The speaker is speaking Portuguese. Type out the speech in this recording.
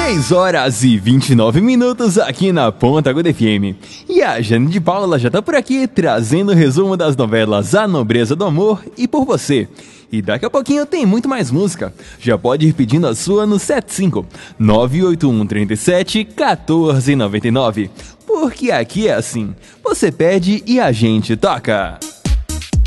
6h29 aqui na Ponta Aguda FM. E a Jane de Paula já tá por aqui trazendo o resumo das novelas A Nobreza do Amor e Por Você. E daqui a pouquinho tem muito mais música. Já pode ir pedindo a sua no 75-981-37-1499. Porque aqui é assim, você pede e a gente toca.